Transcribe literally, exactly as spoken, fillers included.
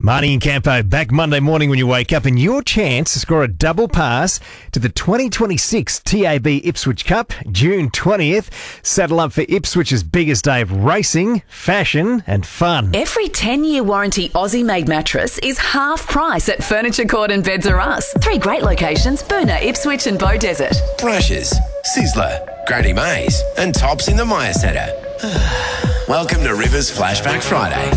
Marnie and Campo back Monday morning when you wake up, and your chance to score a double pass to the twenty twenty-six T A B Ipswich Cup, June twentieth. Saddle up for Ipswich's biggest day of racing, fashion and fun. Every ten-year warranty Aussie-made mattress is half price at Furniture Court and Beds R Us. Three great locations, Boonah, Ipswich and Bow Desert. Brushes, Sizzler, Granny Mays and Tops in the Myer Centre. Welcome to Rivers Flashback Friday.